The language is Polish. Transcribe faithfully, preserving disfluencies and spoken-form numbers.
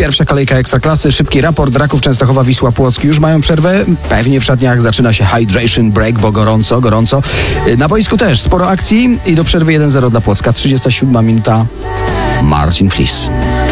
Pierwsza kolejka Ekstraklasy, szybki raport. Raków Częstochowa, Wisła Płock już mają przerwę. Pewnie w szatniach zaczyna się hydration break, bo gorąco, gorąco. Na boisku też sporo akcji i do przerwy jeden zero dla Płocka. trzydziesta siódma minuta. Marcin Flis.